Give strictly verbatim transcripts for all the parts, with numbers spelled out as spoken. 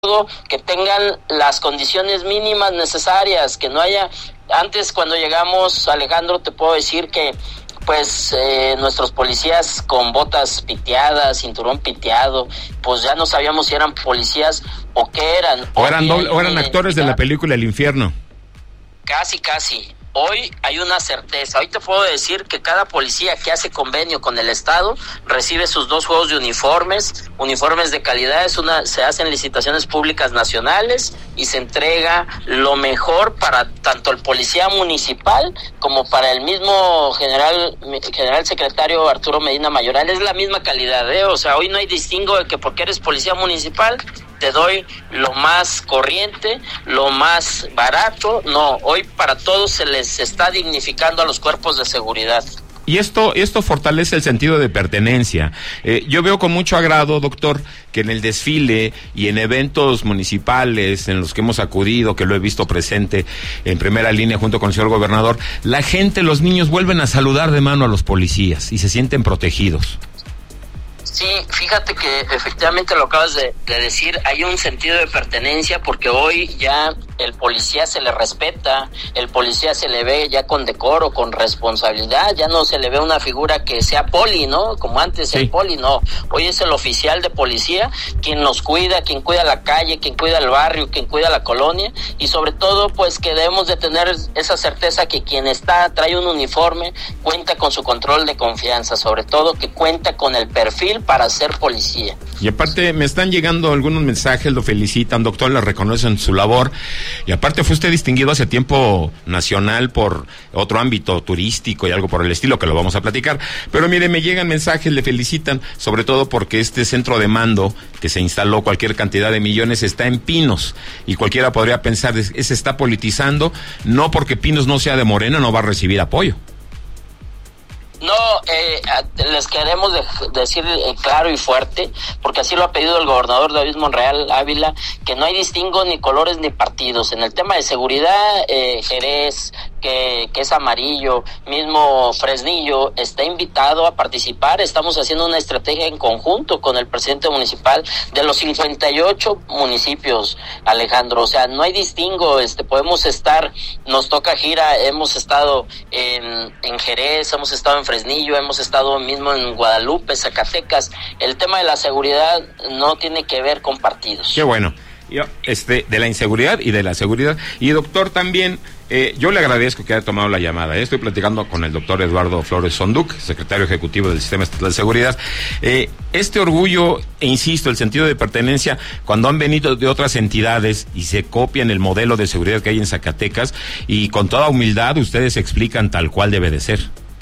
que tengan las condiciones mínimas necesarias, que no haya... Antes, cuando llegamos, Alejandro, te puedo decir que pues eh, nuestros policías con botas piteadas, cinturón piteado, pues ya no sabíamos si eran policías o qué eran. O eran, doble, o eran actores de la película El Infierno. Casi, casi. Hoy hay una certeza. Hoy te puedo decir que cada policía que hace convenio con el Estado recibe sus dos juegos de uniformes, uniformes de calidad. Es una, se hacen licitaciones públicas nacionales y se entrega lo mejor para tanto el policía municipal como para el mismo general general secretario Arturo Medina Mayoral. Es la misma calidad, ¿eh? O sea, hoy no hay distingo de que porque eres policía municipal te doy lo más corriente, lo más barato. No, hoy para todos se les está dignificando a los cuerpos de seguridad. Y esto, esto fortalece el sentido de pertenencia. Eh, yo veo con mucho agrado, doctor, que en el desfile y en eventos municipales en los que hemos acudido, que lo he visto presente en primera línea junto con el señor gobernador, la gente, los niños vuelven a saludar de mano a los policías y se sienten protegidos. Sí, fíjate que efectivamente lo acabas de, de decir, hay un sentido de pertenencia porque hoy ya el policía se le respeta, el policía se le ve ya con decoro, con responsabilidad, ya no se le ve una figura que sea poli, ¿no? Como antes sí. El poli, no. Hoy es el oficial de policía quien nos cuida, quien cuida la calle, quien cuida el barrio, quien cuida la colonia y sobre todo pues que debemos de tener esa certeza que quien está, trae un uniforme, cuenta con su control de confianza, sobre todo que cuenta con el perfil para ser policía. Y aparte me están llegando algunos mensajes, lo felicitan, doctor, le reconocen su labor. Y aparte fue usted distinguido hace tiempo nacional por otro ámbito turístico y algo por el estilo, que lo vamos a platicar. Pero mire, me llegan mensajes, le felicitan, sobre todo porque este centro de mando que se instaló cualquier cantidad de millones está en Pinos. Y cualquiera podría pensar, se está politizando, no porque Pinos no sea de Morena, no va a recibir apoyo. No, eh, les queremos de, decir eh, claro y fuerte, porque así lo ha pedido el gobernador David Monreal Ávila, que no hay distingo ni colores ni partidos. En el tema de seguridad, eh, Jerez, que, que es amarillo, mismo Fresnillo, está invitado a participar. Estamos haciendo una estrategia en conjunto con el presidente municipal de los cincuenta y ocho municipios, Alejandro. O sea, no hay distingo, este, podemos estar, nos toca gira, hemos estado en, en Jerez, hemos estado en Fresnillo, hemos estado mismo en Guadalupe, Zacatecas. El tema de la seguridad no tiene que ver con partidos. Qué bueno. Yo, este, de la inseguridad y de la seguridad. Y doctor, también, eh, yo le agradezco que haya tomado la llamada. Eh. Estoy platicando con el doctor Eduardo Flores Sonduc, secretario ejecutivo del Sistema Estatal de Seguridad. Eh, este orgullo, e insisto, el sentido de pertenencia, cuando han venido de otras entidades y se copian el modelo de seguridad que hay en Zacatecas, y con toda humildad ustedes explican tal cual debe de ser.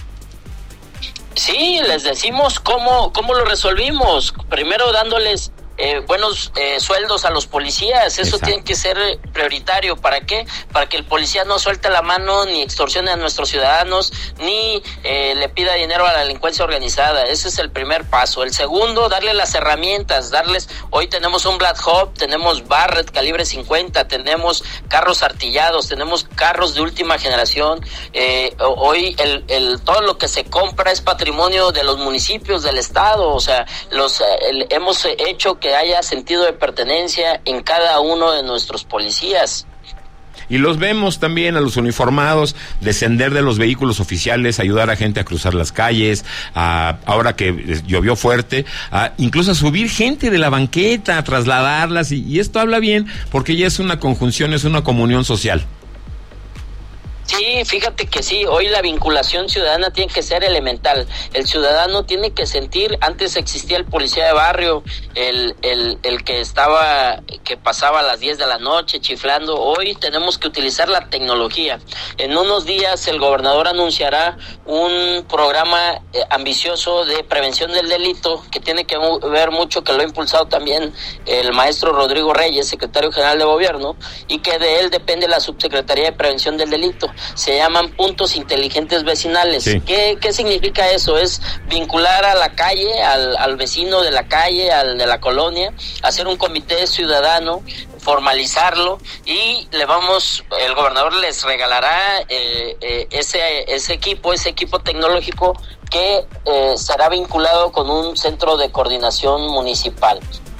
Sí, les decimos cómo, cómo lo resolvimos. Primero dándoles eh, buenos eh, sueldos a los policías. Eso Exacto. Tiene que ser prioritario. ¿Para qué? Para que el policía no suelte la mano ni extorsione a nuestros ciudadanos ni eh, le pida dinero a la delincuencia organizada. Ese es el primer paso. El segundo, darle las herramientas, darles, hoy tenemos un Black Hawk, tenemos Barrett calibre cincuenta, tenemos carros artillados, tenemos carros de última generación. Eh, hoy el, el todo lo que se compra es patrimonio de los municipios, del estado. O sea, los el, hemos hecho que haya sentido de pertenencia en cada uno de nuestros policías. Y los vemos también a los uniformados descender de los vehículos oficiales, ayudar a gente a cruzar las calles, a, ahora que llovió fuerte, a, incluso a subir gente de la banqueta, a trasladarlas, y, y esto habla bien porque ya es una conjunción, es una comunión social. Sí, fíjate que sí, hoy la vinculación ciudadana tiene que ser elemental. El ciudadano tiene que sentir, antes existía el policía de barrio, el el el que estaba, que pasaba a las diez de la noche chiflando. Hoy tenemos que utilizar la tecnología. En unos días el gobernador anunciará un programa eh, ambicioso de prevención del delito, que tiene que ver mucho, que lo ha impulsado también el maestro Rodrigo Reyes, secretario general de gobierno, y que de él depende la subsecretaría de prevención del delito. Se llaman puntos inteligentes vecinales. Sí. ¿Qué, qué significa eso? Es vincular a la calle, al, al vecino de la calle, al de la colonia, hacer un comité ciudadano, formalizarlo, y le vamos, el gobernador les regalará eh, eh, ese, ese equipo, ese equipo tecnológico que eh, será vinculado con un centro de coordinación municipal.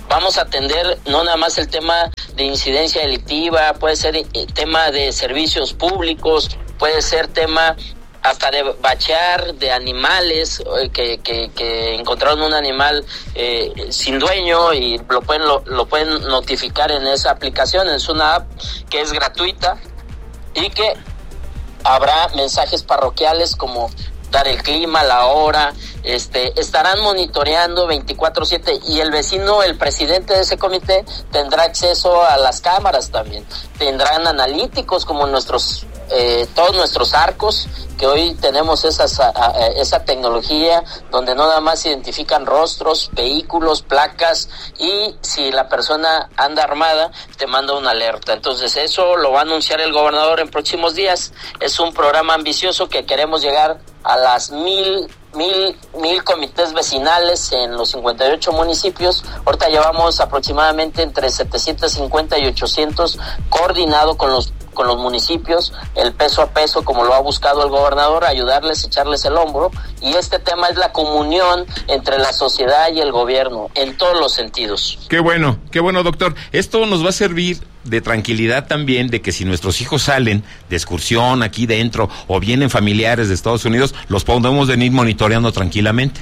vamos a atender no nada más el tema de incidencia delictiva, puede ser eh, tema de servicios públicos, puede ser tema hasta de bachear de animales, eh, que, que, que encontraron un animal eh, sin dueño y lo pueden lo, lo pueden notificar en esa aplicación. Es una app que es gratuita y que habrá mensajes parroquiales como dar el clima, la hora, este, estarán monitoreando veinticuatro siete y el vecino, el presidente de ese comité, tendrá acceso a las cámaras también. Tendrán analíticos como nuestros, eh, todos nuestros arcos, que hoy tenemos esas, a, a, esa tecnología donde no nada más identifican rostros, vehículos, placas, y si la persona anda armada, te manda una alerta. Entonces eso lo va a anunciar el gobernador en próximos días. Es un programa ambicioso que queremos llegar a las mil, mil, mil comités vecinales en los cincuenta y ocho municipios. Ahorita llevamos aproximadamente entre setecientos cincuenta y ochocientos coordinado con los con los municipios, el peso a peso, como lo ha buscado el gobernador, ayudarles, echarles el hombro, y este tema es la comunión entre la sociedad y el gobierno, en todos los sentidos. Qué bueno, qué bueno, doctor. Esto nos va a servir de tranquilidad también, de que si nuestros hijos salen de excursión aquí dentro, o vienen familiares de Estados Unidos, los podemos venir monitoreando tranquilamente.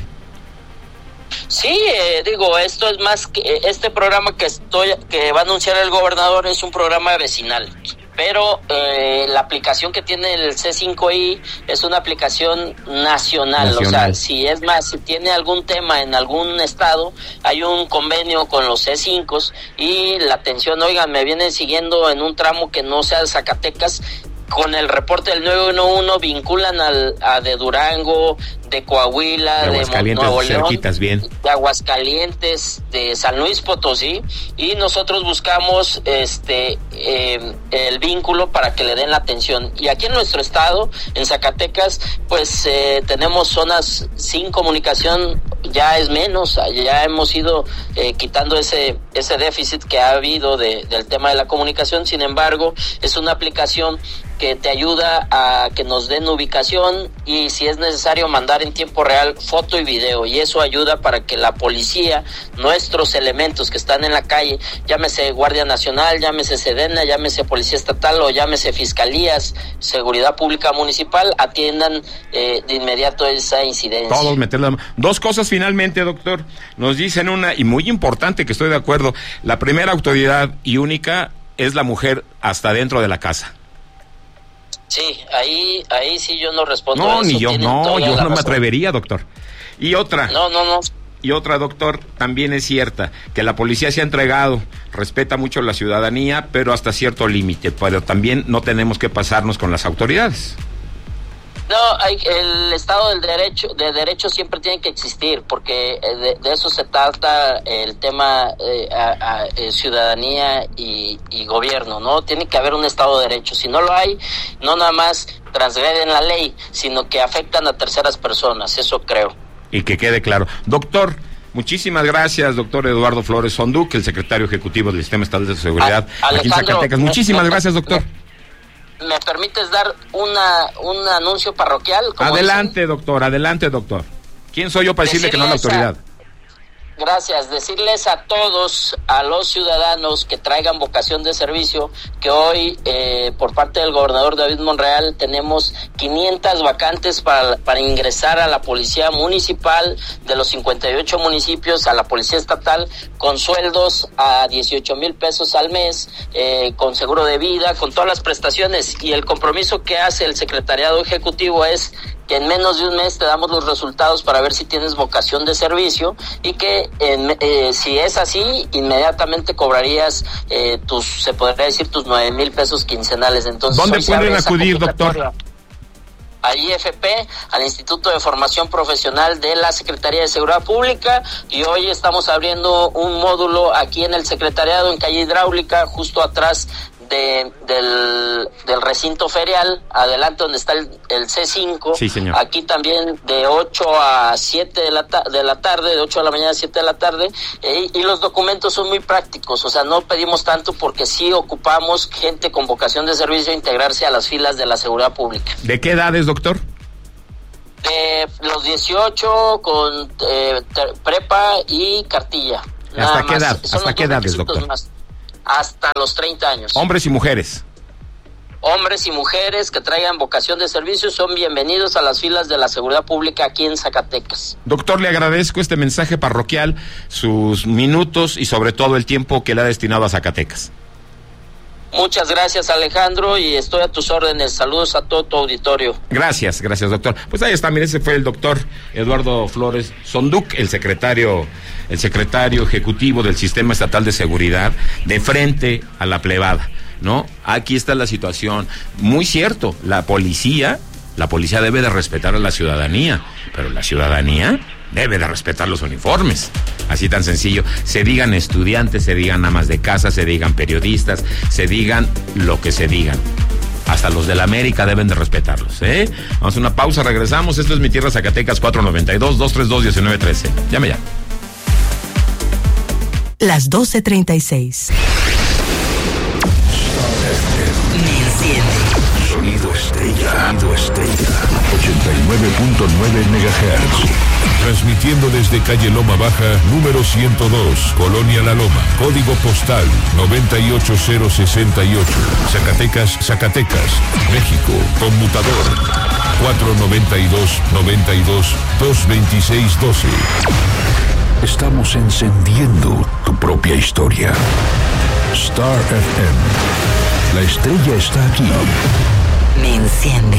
Sí, eh, digo, esto es más que, este programa que estoy, que va a anunciar el gobernador es un programa vecinal. Pero eh, la aplicación que tiene el C cinco I es una aplicación nacional, nacional, o sea, si es más, si tiene algún tema en algún estado, hay un convenio con los C cinco y la atención, oigan, me vienen siguiendo en un tramo que no sea de Zacatecas, con el reporte del nueve uno uno vinculan al, a de Durango, de Coahuila, de, de Nuevo León, cerquitas, bien. de Aguascalientes, de San Luis Potosí, y nosotros buscamos este eh, el vínculo para que le den la atención. Y aquí en nuestro estado, en Zacatecas, pues eh, tenemos zonas sin comunicación, ya es menos, ya hemos ido eh, quitando ese ese déficit que ha habido de, del tema de la comunicación. Sin embargo, es una aplicación que te ayuda a que nos den ubicación y, si es necesario, mandar en tiempo real foto y video, y eso ayuda para que la policía, nuestros elementos que están en la calle, llámese Guardia Nacional, llámese Sedena, llámese Policía Estatal o llámese Fiscalías, Seguridad Pública Municipal, atiendan eh, de inmediato esa incidencia. Todos meterla. Dos cosas finalmente, doctor. Nos dicen una, y muy importante, que estoy de acuerdo: la primera autoridad y única es la mujer hasta dentro de la casa. Sí, ahí ahí sí yo no respondo no, a eso. Ni yo, no, yo no razón. me atrevería, doctor. Y otra. No, no, no. Y otra, doctor, también es cierta, que la policía se ha entregado, respeta mucho la ciudadanía, pero hasta cierto límite, pero también no tenemos que pasarnos con las autoridades. No, hay, el Estado del Derecho, de derecho siempre tiene que existir, porque de, de eso se trata el tema eh, a, a, eh, ciudadanía y, y gobierno, ¿no? Tiene que haber un Estado de Derecho. Si no lo hay, no nada más transgreden la ley, sino que afectan a terceras personas, eso creo. Y que quede claro. Doctor, muchísimas gracias, doctor Eduardo Flores Sonduc, el secretario ejecutivo del Sistema Estatal de Seguridad a, aquí en Zacatecas. Muchísimas me, gracias, doctor. Me, ¿Me permites dar una un anuncio parroquial? Adelante, dicen? doctor, adelante, doctor. ¿Quién soy yo para decirle que no a la autoridad? A, gracias. Decirles a todos, a los ciudadanos que traigan vocación de servicio, que hoy, eh, por parte del gobernador David Monreal, tenemos quinientas vacantes para, para ingresar a la Policía Municipal de los cincuenta y ocho municipios, a la Policía Estatal, con sueldos a dieciocho mil pesos al mes, eh, con seguro de vida, con todas las prestaciones. Y el compromiso que hace el Secretariado Ejecutivo es que en menos de un mes te damos los resultados para ver si tienes vocación de servicio, y que en, eh, si es así, inmediatamente cobrarías eh, tus, se podría decir, tus nueve mil pesos quincenales. Entonces, ¿dónde pueden acudir, doctor? A I F P, al Instituto de Formación Profesional de la Secretaría de Seguridad Pública, y hoy estamos abriendo un módulo aquí en el Secretariado, en calle Hidráulica, justo atrás de del, del recinto ferial, adelante donde está el, el C cinco. Sí, señor. Aquí también de ocho a siete de la, ta- de la tarde, de ocho de la mañana a siete de la tarde, eh, y los documentos son muy prácticos, o sea, no pedimos tanto porque sí ocupamos gente con vocación de servicio a integrarse a las filas de la seguridad pública. ¿De qué edades, doctor? De los dieciocho con eh, ter- prepa y cartilla. ¿Hasta qué edad? ¿Hasta qué edades, doctor? Más, hasta los treinta años. Hombres y mujeres. Hombres y mujeres que traigan vocación de servicio son bienvenidos a las filas de la seguridad pública aquí en Zacatecas. Doctor, le agradezco este mensaje parroquial, sus minutos y sobre todo el tiempo que le ha destinado a Zacatecas. Muchas gracias, Alejandro, y estoy a tus órdenes. Saludos a todo tu auditorio. Gracias, gracias, doctor. Pues ahí está, mire, ese fue el doctor Eduardo Flores Sonduc, el secretario, el secretario ejecutivo del Sistema Estatal de Seguridad, de frente a la plebada, ¿no? Aquí está la situación. Muy cierto, la policía, la policía debe de respetar a la ciudadanía, pero la ciudadanía debe de respetar los uniformes. Así tan sencillo. Se digan estudiantes, se digan amas de casa, se digan periodistas, se digan lo que se digan. Hasta los de la América deben de respetarlos, ¿eh? Vamos a una pausa, regresamos. Esto es Mi Tierra Zacatecas, cuatro noventa y dos, dos treinta y dos, diecinueve trece. Llame ya. Las doce treinta y seis. Sonido Estrella. Sonido Estrella. ochenta y nueve punto nueve megahertz. Transmitiendo desde calle Loma Baja, número ciento dos, Colonia La Loma. Código postal noventa y ocho cero sesenta y ocho. Zacatecas, Zacatecas, México. Conmutador cuatro noventa y dos, noventa y dos, dos veintiséis doce. Estamos encendiendo tu propia historia. Star F M. La estrella está aquí. Me enciende.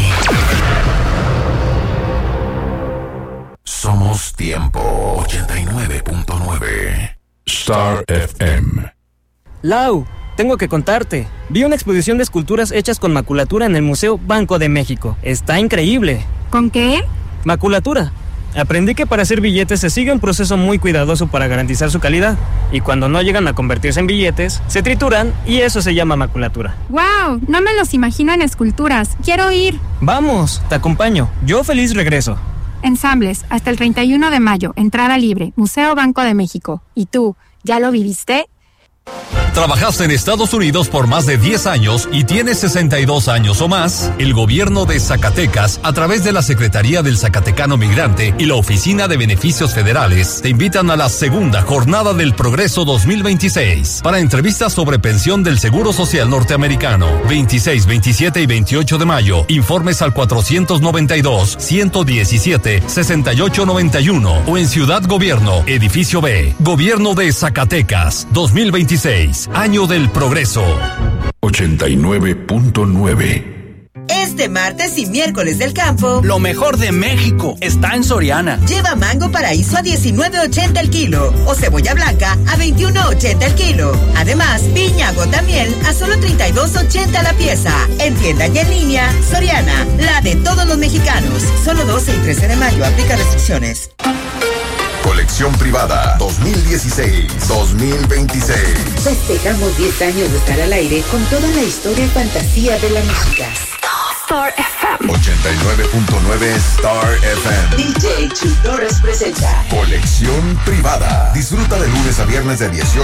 Somos Tiempo ochenta y nueve punto nueve. Star F M. Lau, tengo que contarte. Vi una exposición de esculturas hechas con maculatura en el Museo Banco de México. Está increíble. ¿Con qué? Maculatura. Aprendí que para hacer billetes se sigue un proceso muy cuidadoso para garantizar su calidad. Y cuando no llegan a convertirse en billetes, se trituran y eso se llama maculatura. ¡Wow! No me los imagino en esculturas. Quiero ir. Vamos, te acompaño. Yo feliz regreso. Ensambles, hasta el treinta y uno de mayo, entrada libre, Museo Banco de México. ¿Y tú, ya lo viviste? ¿Trabajaste en Estados Unidos por más de diez años y tienes sesenta y dos años o más? El gobierno de Zacatecas, a través de la Secretaría del Zacatecano Migrante y la Oficina de Beneficios Federales, te invitan a la segunda Jornada del Progreso dos mil veintiséis para entrevistas sobre pensión del Seguro Social Norteamericano. veintiséis, veintisiete y veintiocho de mayo. Informes al cuatrocientos noventa y dos, ciento diecisiete, sesenta y ocho noventa y uno o en Ciudad Gobierno, Edificio B. Gobierno de Zacatecas, dos mil veintiséis. Año del Progreso. ochenta y nueve punto nueve. Este martes y miércoles del campo, lo mejor de México está en Soriana. Lleva mango paraíso a diecinueve ochenta el kilo o cebolla blanca a veintiuno ochenta el kilo. Además, piña gota miel a solo treinta y dos ochenta la pieza. En tienda y en línea, Soriana, la de todos los mexicanos. Solo doce y trece de mayo, aplica restricciones. Colección privada dos mil dieciséis dos mil veintiséis. Festejamos diez años de estar al aire con toda la historia y fantasía de la música. Star F M. ochenta y nueve punto nueve Star F M. D J Chuy Torres presenta Colección privada. Disfruta de lunes a viernes de dieciocho